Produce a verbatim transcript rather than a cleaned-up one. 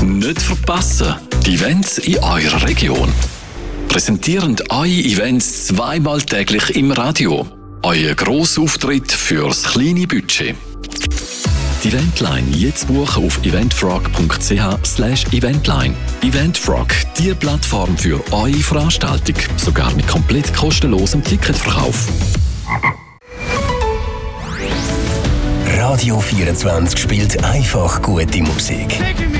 Nicht verpassen, die Events in eurer Region. Präsentierend eure Events zweimal täglich im Radio. Euer Grossauftritt fürs kleine Budget. Die Eventline jetzt buchen auf eventfrog punkt c h slash eventline. Eventfrog, die Plattform für eure Veranstaltung, sogar mit komplett kostenlosem Ticketverkauf. Radio vierundzwanzig spielt einfach gute Musik.